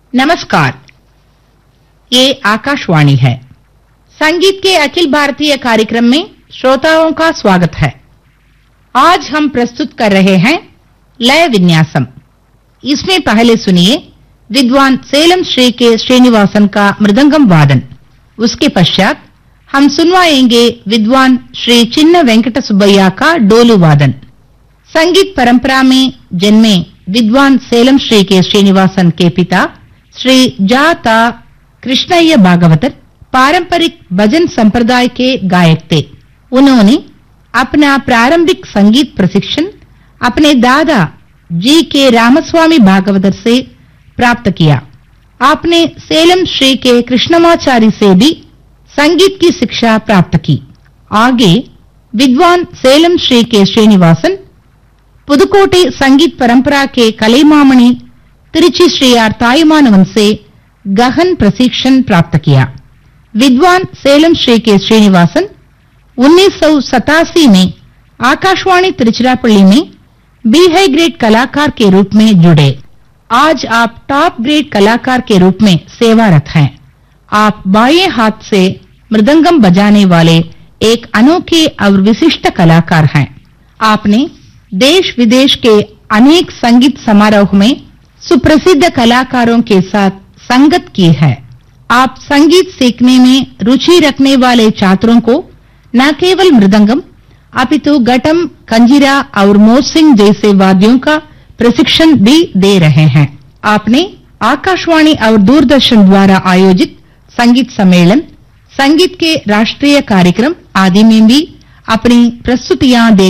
नमस्कार। ये आकाशवाणी है। संगीत के अखिल भारतीय कार्यक्रम में श्रोताओं का स्वागत है। आज हम प्रस्तुत कर रहे हैं लय विन्यासम। इसमें पहले सुनिए विद्वान सेलम श्री के श्रीनिवासन का मृदंगम वादन। उसके पश्चात हम सुनवाएंगे विद्वान श्री चिन्न वेंकट सुब्बैया का डोलू वादन। संगीत परंपरा में जन्मे विद्वान सेलम श्री के श्रीनिवासन के पिता श्री जाता कृष्णय्य भागवतर पारंपरिक भजन संप्रदाय के गायक थे। उन्होंने अपना प्रारंभिक संगीत प्रशिक्षण अपने दादा जी के रामस्वामी भागवतर से प्राप्त किया। आपने सेलम श्री के कृष्णमाचारी से भी संगीत की शिक्षा प्राप्त की। आगे विद्वान सेलम श्री के श्रीनिवासन पुदुकोटे संगीत परंपरा के कलैमामणि तिरुचि श्री आर तायुमानवन से गहन प्रशिक्षण प्राप्त किया। विद्वान सेलम श्री के श्रीनिवासन 1987 में आकाशवाणी तिरुचिरापल्ली में बी हाई ग्रेड कलाकार के रूप में जुड़े। आज आप टॉप ग्रेड कलाकार के रूप में सेवारत हैं। आप बाएं हाथ से मृदंगम बजाने वाले एक अनोखे और विशिष्ट कलाकार हैं। आपने देश विदेश के अनेक संगीत समारोह में सुप्रसिद्ध कलाकारों के साथ संगत की है। आप संगीत सीखने में रुचि रखने वाले छात्रों को न केवल मृदंगम अपितु घटम, कंजीरा और मोरसिंग जैसे वाद्यों का प्रशिक्षण भी दे रहे हैं। आपने आकाशवाणी और दूरदर्शन द्वारा आयोजित संगीत सम्मेलन, संगीत के राष्ट्रीय कार्यक्रम आदि में भी अपनी प्रस्तुतियां दे